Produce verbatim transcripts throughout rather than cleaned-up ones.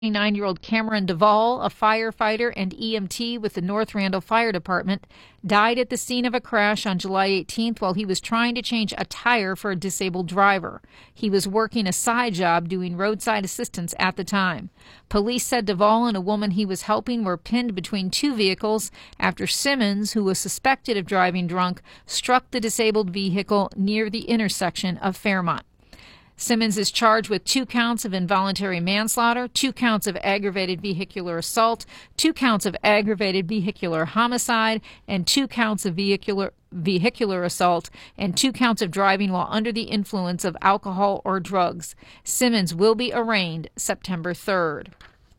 twenty-nine-year-old Cameron Duvall, a firefighter and E M T with the North Randall Fire Department, died at the scene of a crash on July eighteenth while he was trying to change a tire for a disabled driver. He was working a side job doing roadside assistance at the time. Police said Duvall and a woman he was helping were pinned between two vehicles after Simmons, who was suspected of driving drunk, struck the disabled vehicle near the intersection of Fairmont. Simmons is charged with two counts of involuntary manslaughter, two counts of aggravated vehicular assault, two counts of aggravated vehicular homicide, and two counts of vehicular vehicular assault, and two counts of driving while under the influence of alcohol or drugs. Simmons will be arraigned September third.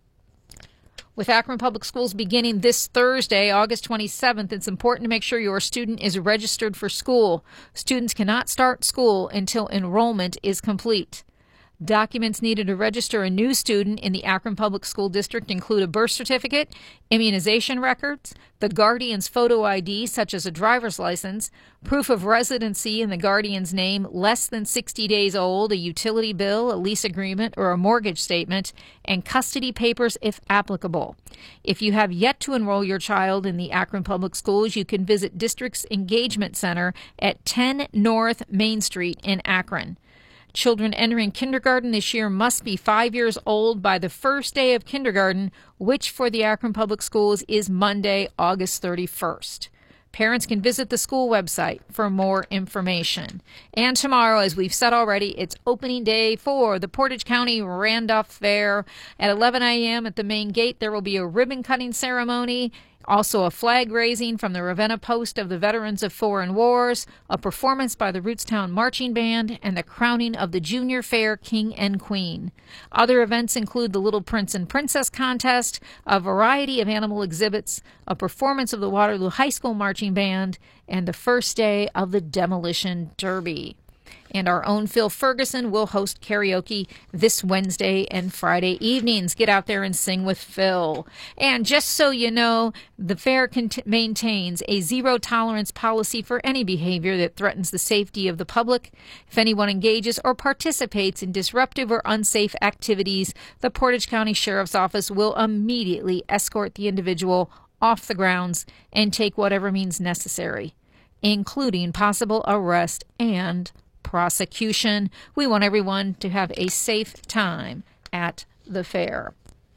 With Akron Public Schools beginning this Thursday, August twenty-seventh, it's important to make sure your student is registered for school. Students cannot start school until enrollment is complete. Documents needed to register a new student in the Akron Public School District include a birth certificate, immunization records, the guardian's photo I D such as a driver's license, proof of residency in the guardian's name less than sixty days old, a utility bill, a lease agreement, or a mortgage statement, and custody papers if applicable. If you have yet to enroll your child in the Akron Public Schools, you can visit District's Engagement Center at ten North Main Street in Akron. Children entering kindergarten this year must be five years old by the first day of kindergarten, which for the Akron Public Schools is Monday, August thirty-first. Parents can visit the school website for more information. And tomorrow, as we've said already, it's opening day for the Portage County Randolph Fair. At eleven a.m. at the main gate, there will be a ribbon-cutting ceremony, also a flag raising from the Ravenna Post of the Veterans of Foreign Wars, a performance by the Rootstown Marching Band, and the crowning of the Junior Fair King and Queen. Other events include the Little Prince and Princess contest, a variety of animal exhibits, a performance of the Waterloo High School Marching Band, and the first day of the Demolition Derby. And our own Phil Ferguson will host karaoke this Wednesday and Friday evenings. Get out there and sing with Phil. And just so you know, the fair cont- maintains a zero-tolerance policy for any behavior that threatens the safety of the public. If anyone engages or participates in disruptive or unsafe activities, the Portage County Sheriff's Office will immediately escort the individual off the grounds and take whatever means necessary, including possible arrest and prosecution. We want everyone to have a safe time at the fair.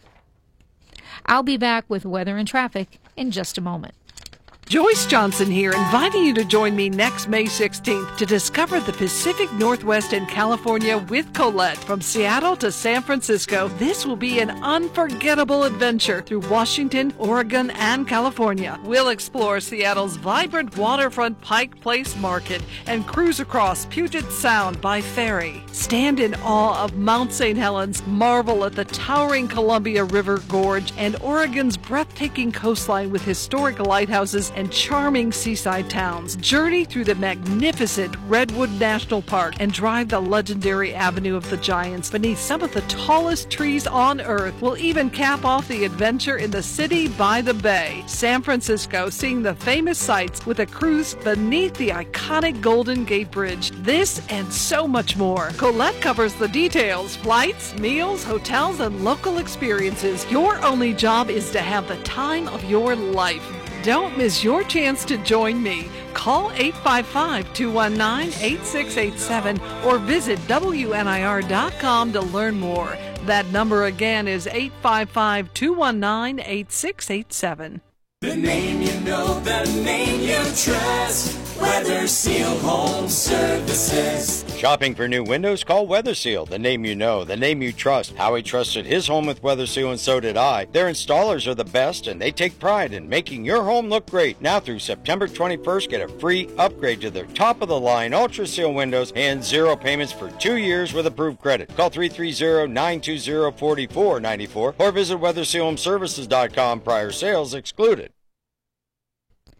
I'll be back with weather and traffic in just a moment. Joyce Johnson here, inviting you to join me next May sixteenth to discover the Pacific Northwest and California with Colette. From Seattle to San Francisco, this will be an unforgettable adventure through Washington, Oregon, and California. We'll explore Seattle's vibrant waterfront Pike Place Market and cruise across Puget Sound by ferry. Stand in awe of Mount Saint Helens, marvel at the towering Columbia River Gorge, and Oregon's breathtaking coastline with historic lighthouses and charming seaside towns. Journey through the magnificent Redwood National Park and drive the legendary Avenue of the Giants beneath some of the tallest trees on Earth. We'll even cap off the adventure in the city by the bay, San Francisco, seeing the famous sights with a cruise beneath the iconic Golden Gate Bridge. This and so much more. Colette covers the details: flights, meals, hotels, and local experiences. Your only job is to have the time of your life. Don't miss your chance to join me. Call eight five five, two one nine, eight six eight seven or visit W N I R dot com to learn more. That number again is eight five five, two one nine, eight six eight seven. The name you know, the name you trust. Weather Seal Home Services. Shopping for new windows? Call Weather Seal, the name you know, the name you trust. Howie trusted his home with Weather Seal, and so did I. Their installers are the best, and they take pride in making your home look great. Now through September twenty-first, get a free upgrade to their top-of-the-line Ultra Seal windows and zero payments for two years with approved credit. Call three three zero, nine two zero, four four nine four or visit weather seal home services dot com. Prior sales excluded.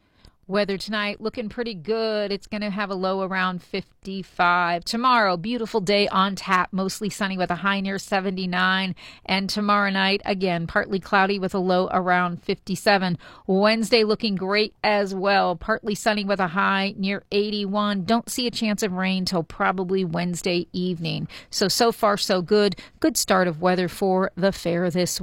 Weather tonight looking pretty good. It's going to have a low around fifty-five. Tomorrow, beautiful day on tap, mostly sunny with a high near seventy-nine. And tomorrow night, again, partly cloudy with a low around fifty-seven. Wednesday looking great as well, partly sunny with a high near eighty-one. Don't see a chance of rain till probably Wednesday evening. So, so far so good. Good start of weather for the fair this